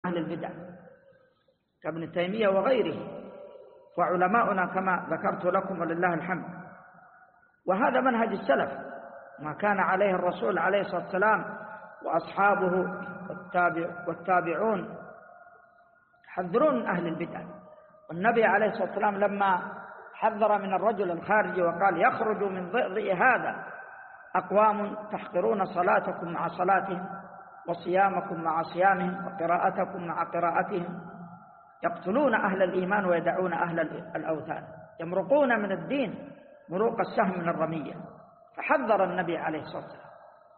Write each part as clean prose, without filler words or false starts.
أهل البدع كابن تيمية وغيره وعلماؤنا كما ذكرت لكم ولله الحمد. وهذا منهج السلف، ما كان عليه الرسول عليه الصلاة والسلام وأصحابه والتابعون يحذرون من أهل البدع. والنبي عليه الصلاة والسلام لما حذر من الرجل الخارجي وقال يخرج من ضئضئ هذا أقوام تحقرون صلاتكم مع صلاتهم وصيامكم مع صيامهم وقراءتكم مع قراءتهم، يقتلون أهل الإيمان ويدعون أهل الأوثان، يمرقون من الدين مروق السهم من الرمية. فحذر النبي عليه الصلاة والسلام.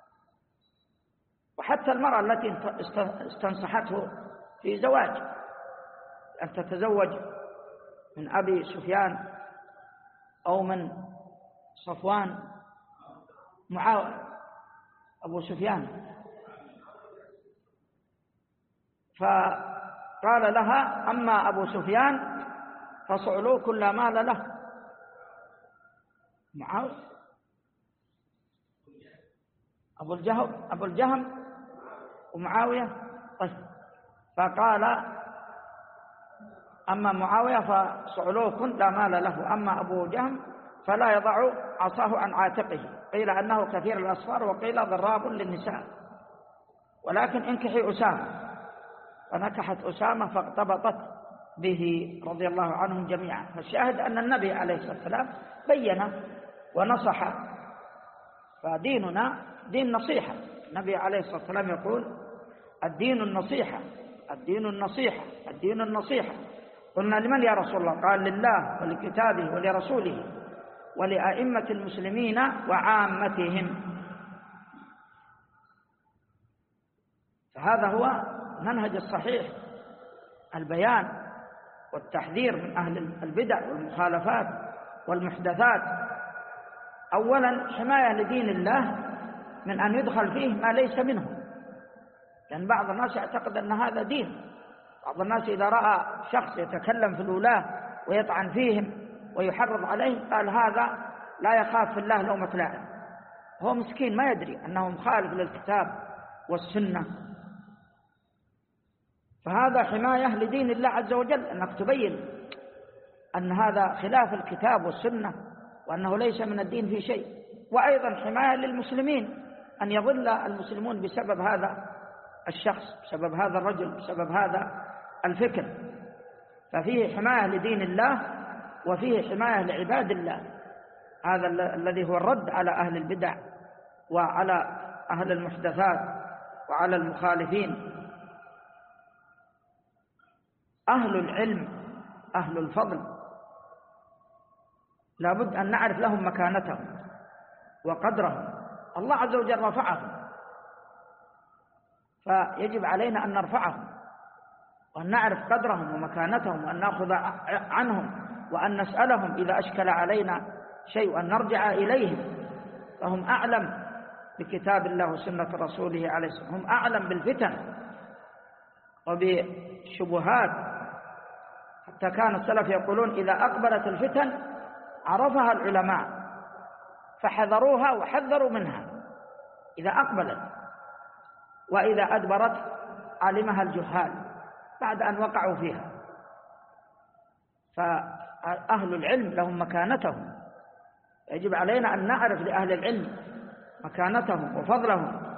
وحتى المرأة التي استنصحته في زواج أن تتزوج من أبي سفيان أو من صفوان أبو سفيان، فقال لها أما أبو سفيان فصعلوك لا مال له. أبو الجهم ومعاوية. طيب، فقال أما معاوية فصعلوك لا مال له، أما أبو جهم فلا يضع عصاه عن عاتقه، قيل أنه كثير الأصفار وقيل ضراب للنساء، ولكن انكحي أسامة. فنكحت أسامة فاغتبطت به رضي الله عنهم جميعا. فالشاهد أن النبي عليه الصلاة والسلام بين ونصح، فديننا دين نصيحة. النبي عليه الصلاة والسلام يقول الدين النصيحة، الدين النصيحة، الدين النصيحة. قلنا لمن يا رسول الله؟ قال لله ولكتابه ولرسوله ولأئمة المسلمين وعامتهم. فهذا هو منهج الصحيح، البيان والتحذير من أهل البدع والمخالفات والمحدثات. أولا حماية لدين الله من أن يدخل فيه ما ليس منه، لأن بعض الناس يعتقد أن هذا دين. بعض الناس إذا رأى شخص يتكلم في الولاة ويطعن فيهم ويحرض عليه قال هذا لا يخاف في الله لومة لائم. هو مسكين ما يدري أنه مخالف للكتاب والسنة. فهذا حماية لدين الله عز وجل، أنك تبين أن هذا خلاف الكتاب والسنة وأنه ليس من الدين في شيء. وأيضا حماية للمسلمين أن يضل المسلمون بسبب هذا الشخص، بسبب هذا الرجل، بسبب هذا الفكر. ففيه حماية لدين الله وفيه حماية لعباد الله. هذا الذي هو الرد على أهل البدع وعلى أهل المحدثات وعلى المخالفين. أهل العلم أهل الفضل لابد أن نعرف لهم مكانتهم وقدرهم. الله عز وجل رفعهم، فيجب علينا أن نرفعهم وأن نعرف قدرهم ومكانتهم وأن نأخذ عنهم وأن نسألهم إذا أشكل علينا شيء وأن نرجع إليهم. فهم أعلم بكتاب الله وسنة رسوله عليه الصلاة والسلام، هم أعلم بالفتن وبالشبهات. حتى كان السلف يقولون إذا أقبلت الفتن عرفها العلماء فحذروها وحذروا منها إذا أقبلت، وإذا أدبرت علمها الجهال بعد أن وقعوا فيها. فأهل العلم لهم مكانتهم، يجب علينا أن نعرف لأهل العلم مكانتهم وفضلهم.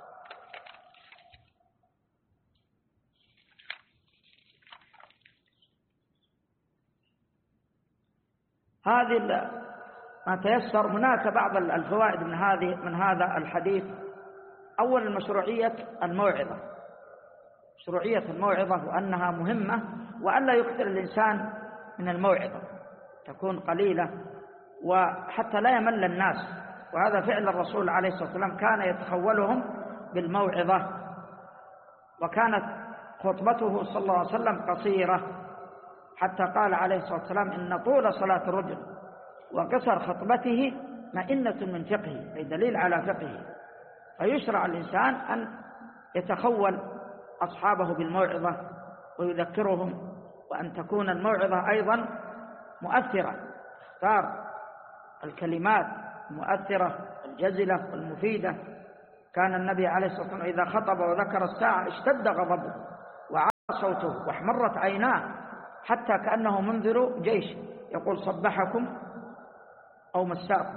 هذه ما تيسر. هناك بعض الفوائد من هذا الحديث. أولا مشروعية الموعظة، مشروعية الموعظة وأنها مهمة، وأن لا يكثر الإنسان من الموعظة، تكون قليلة وحتى لا يمل الناس. وهذا فعل الرسول عليه الصلاة والسلام، كان يتخولهم بالموعظة. وكانت خطبته صلى الله عليه وسلم قصيرة، حتى قال عليه الصلاة والسلام إن طول صلاة الرجل وقصر خطبته مئنة من فقهه، أي دليل على فقهه. فيشرع الإنسان أن يتخول أصحابه بالموعظة ويذكرهم، وأن تكون الموعظة أيضا مؤثرة، اختار الكلمات المؤثرة الجزلة والمفيدة. كان النبي عليه الصلاة والسلام إذا خطب وذكر الساعة اشتد غضبه صوته واحمرت عيناه حتى كأنه منذر جيش يقول صبحكم أو مساكم،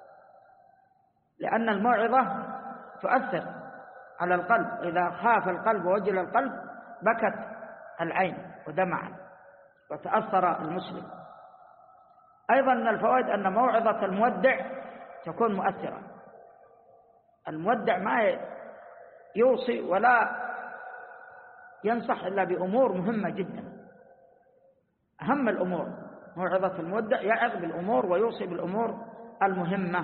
لأن الموعظة تؤثر على القلب. إذا خاف القلب ووجل القلب بكت العين ودمعت وتأثر المسلم. أيضا من الفوائد أن موعظة المودع تكون مؤثرة. المودع ما يوصي ولا ينصح إلا بأمور مهمة جدا، أهم الأمور. موعظة المودع يعظ بالأمور ويوصي بالأمور المهمة.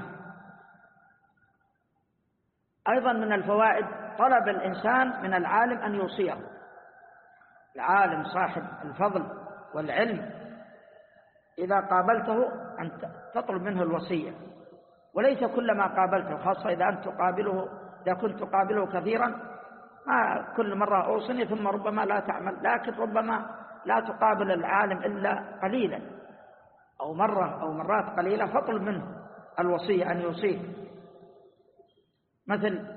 أيضا من الفوائد طلب الإنسان من العالم أن يوصيه. العالم صاحب الفضل والعلم إذا قابلته أن تطلب منه الوصية، وليس كلما قابلته، خاصة إذا كنت تقابله كثيرا، ما كل مرة أوصني ثم ربما لا تعمل، لكن ربما لا تقابل العالم إلا قليلا أو مرة أو مرات قليلة، فاطلب منه الوصية أن يوصيك. مثل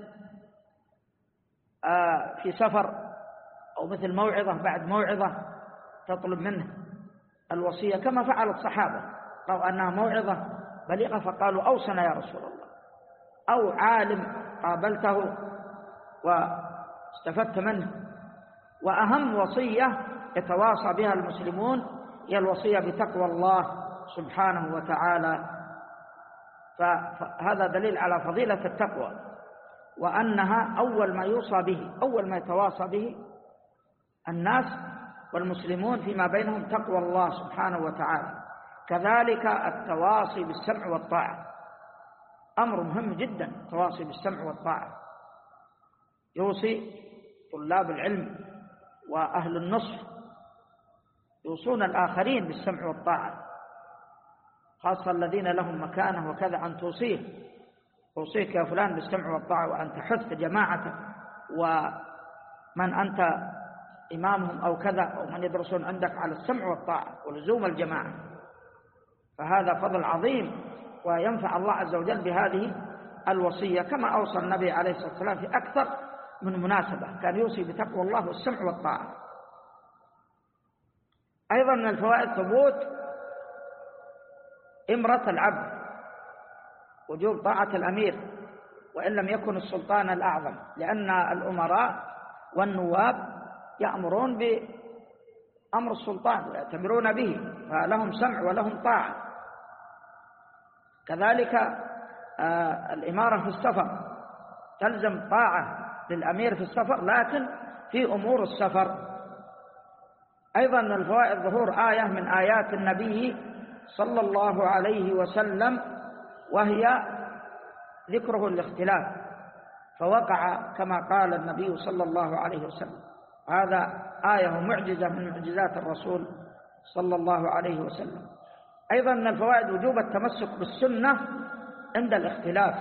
في سفر، أو مثل موعظة بعد موعظة تطلب منه الوصية، كما فعل الصحابة، رأوا أنها موعظة بليغة فقالوا أوصنا يا رسول الله. أو عالم قابلته واستفدت منه. وأهم وصية يتواصى بها المسلمون هي الوصية بتقوى الله سبحانه وتعالى، فهذا دليل على فضيلة التقوى، وأنها أول ما يوصى به، أول ما يتواصى به الناس والمسلمون فيما بينهم تقوى الله سبحانه وتعالى. كذلك التواصي بالسمع والطاعة أمر مهم جدا، التواصي بالسمع والطاعة. يوصي طلاب العلم وأهل النصح يوصون الآخرين بالسمع والطاعة، خاصة الذين لهم مكانة وكذا، أن توصيك يا فلان بالسمع والطاعة، وأن تحث جماعتك ومن أنت إمامهم أو كذا أو من يدرسون عندك على السمع والطاعة ولزوم الجماعة، فهذا فضل عظيم وينفع الله عز وجل بهذه الوصية، كما أوصى النبي عليه الصلاة والسلام في أكثر من مناسبة، كان يوصي بتقوى الله والسمع والطاعة. أيضا من الفوائد ثبوت إمرة العبد، وجوب طاعة الأمير وإن لم يكن السلطان الأعظم، لأن الأمراء والنواب يأمرون بأمر السلطان ويأتمرون به، فلهم سمع ولهم طاعة. كذلك الإمارة في السفر تلزم طاعة للأمير في السفر، لكن في أمور السفر. أيضا من الفوائد ظهور آية من آيات النبي صلى الله عليه وسلم، وهي ذكره الاختلاف، فوقع كما قال النبي صلى الله عليه وسلم. هذا آية معجزة من معجزات الرسول صلى الله عليه وسلم. أيضا من الفوائد وجوب التمسك بالسنة عند الاختلاف،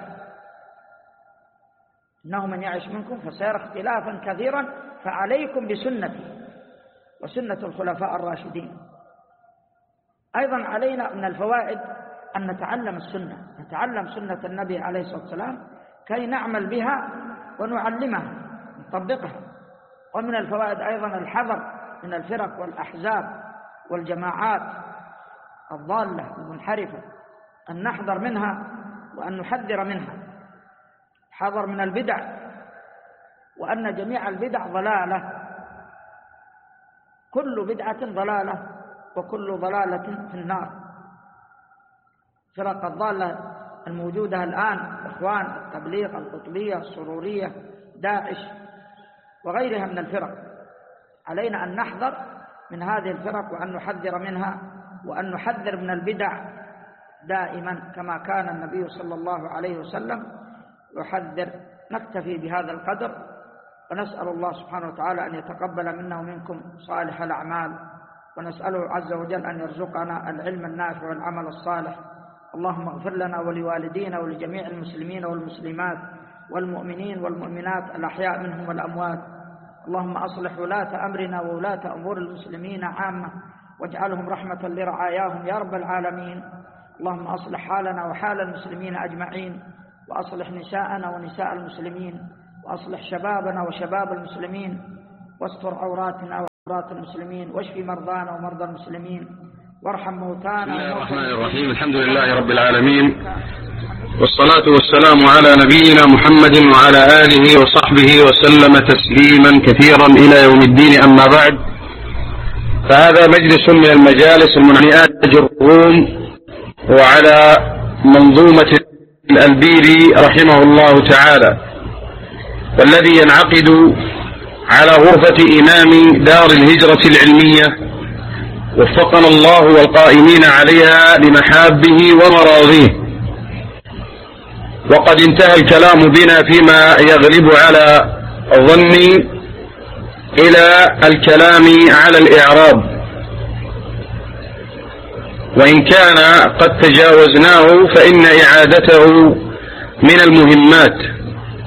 إنه من يعش منكم فسيرى اختلافا كثيرا فعليكم بسنتي وسنة الخلفاء الراشدين. أيضا علينا من الفوائد أن نتعلم السنة، نتعلم سنة النبي عليه الصلاة والسلام كي نعمل بها ونعلمها نطبقها. ومن الفوائد أيضا الحذر من الفرق والأحزاب والجماعات الضالة المنحرفة، أن نحذر منها وأن نحذر منها، حذر من البدع، وأن جميع البدع ضلالة، كل بدعة ضلالة وكل ضلالة في النار. فرق الضالة الموجودة الآن إخوان التبليغ، القطبية، السرورية، داعش وغيرها من الفرق، علينا أن نحذر من هذه الفرق وأن نحذر منها وأن نحذر من البدع دائما كما كان النبي صلى الله عليه وسلم يحذر. نكتفي بهذا القدر، ونسأل الله سبحانه وتعالى أن يتقبل منا ومنكم صالح الأعمال، ونسأله عز وجل أن يرزقنا العلم النافع والعمل الصالح. اللهم اغفر لنا ولوالدينا ولجميع المسلمين والمسلمات والمؤمنين والمؤمنات الأحياء منهم والأموات. اللهم أصلح ولاة أمرنا وولاة أمور المسلمين عامة، واجعلهم رحمة لرعاياهم يا رب العالمين. اللهم أصلح حالنا وحال المسلمين أجمعين، وأصلح نساءنا ونساء المسلمين، وأصلح شبابنا وشباب المسلمين، واستر عوراتنا المسلمين، واشفي مرضانا ومرضى المسلمين، وارحم موتانا. بسم الله الرحمن الرحيم. الحمد لله رب العالمين، والصلاة والسلام على نبينا محمد وعلى آله وصحبه وسلم تسليما كثيرا إلى يوم الدين. أما بعد، فهذا مجلس من المجالس المنعيات الروم، وعلى منظومة الألبيري رحمه الله تعالى، والذي ينعقد على غرفة إمام دار الهجرة العلمية وفقنا الله والقائمين عليها لمحابه ومراضيه. وقد انتهى الكلام بنا فيما يغلب على ظني إلى الكلام على الإعراب، وإن كان قد تجاوزناه فإن إعادته من المهمات،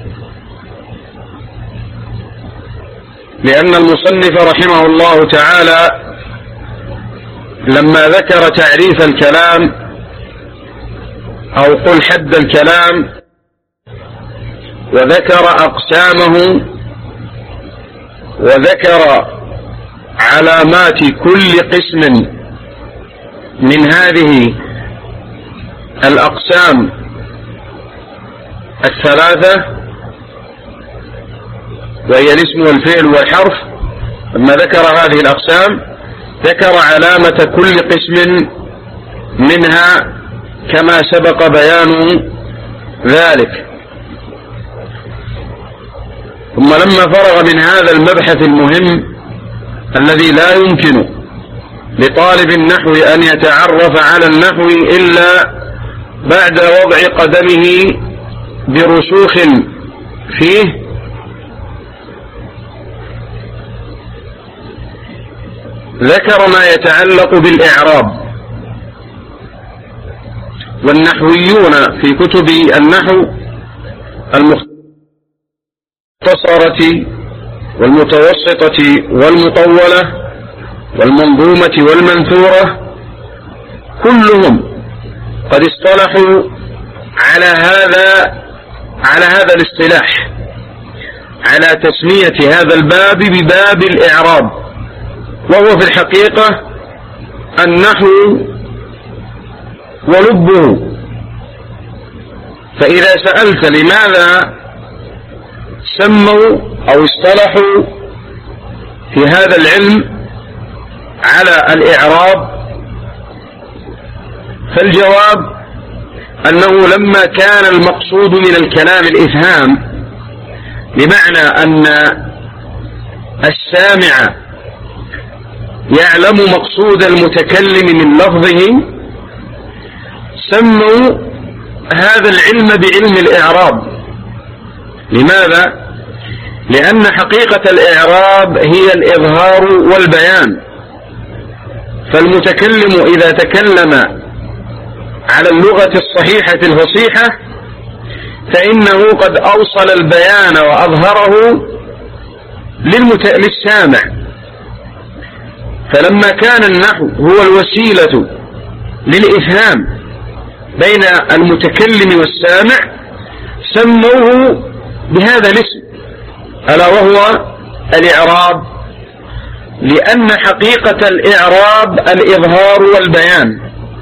لأن المصنف رحمه الله تعالى لما ذكر تعريف الكلام أو قل حد الكلام وذكر أقسامه وذكر علامات كل قسم من هذه الأقسام الثلاثة، وهي الاسم والفعل والحرف. لما ذكر هذه الأقسام ذكر علامة كل قسم منها كما سبق بيان ذلك. ثم لما فرغ من هذا المبحث المهم الذي لا يمكن لطالب النحو أن يتعرف على النحو إلا بعد وضع قدمه برسوخ فيه، ذكر ما يتعلق بالإعراب. والنحويون في كتب النحو المختصرة والمتوسطة والمطولة والمنظومة والمنثورة كلهم قد اصطلحوا على هذا الاصطلاح، على تسمية هذا الباب بباب الإعراب، وهو في الحقيقة النحو ولبه. فإذا سألت لماذا سموا أو اصطلحوا في هذا العلم على الإعراب، فالجواب أنه لما كان المقصود من الكلام الإفهام، بمعنى أن السامع يعلم مقصود المتكلم من لفظه، سموا هذا العلم بعلم الإعراب. لماذا؟ لأن حقيقة الإعراب هي الإظهار والبيان. فالمتكلم إذا تكلم على اللغة الصحيحة الفصيحة فإنه قد أوصل البيان وأظهره للسامع. فلما كان النحو هو الوسيلة للإفهام بين المتكلم والسامع سموه بهذا الاسم ألا وهو الإعراب، لأن حقيقة الإعراب الإظهار والبيان.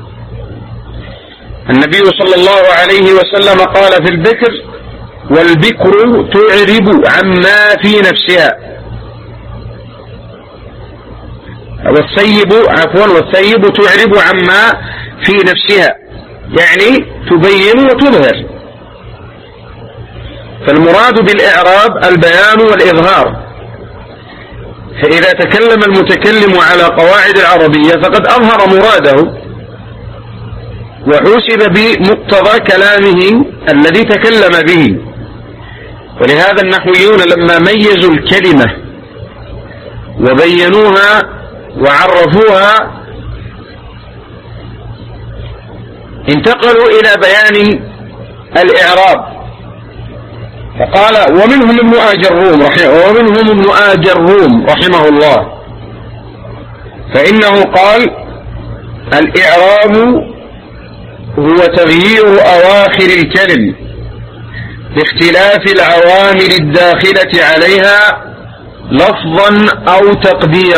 النبي صلى الله عليه وسلم قال في البكر: والبكر تعرب عما في نفسها، والثيب تعرب عما في نفسها، يعني تبين وتظهر. فالمراد بالإعراب البيان والإظهار. فإذا تكلم المتكلم على قواعد العربية فقد أظهر مراده وحوسب بمقتضى كلامه الذي تكلم به. ولهذا النحويون لما ميزوا الكلمة وبينوها وعرفوها انتقلوا إلى بيان الإعراب، فقال: ومنهم ابن آجروم رحمه الله، فإنه قال: الإعراب هو تغيير أواخر الكلم باختلاف العوامل الداخلة عليها لفظا أو تقديرا.